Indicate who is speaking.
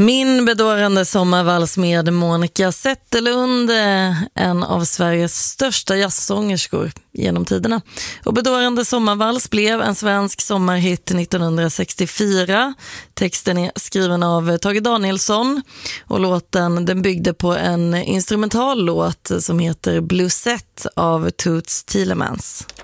Speaker 1: Min bedårande sommarvals med Monica Zetterlund, en av Sveriges största jazzsångerskor genom tiderna. Och bedårande sommarvals blev en svensk sommarhit 1964. Texten är skriven av Tage Danielsson och låten den byggde på en instrumental låt som heter Bluesette av Toots Thielemans.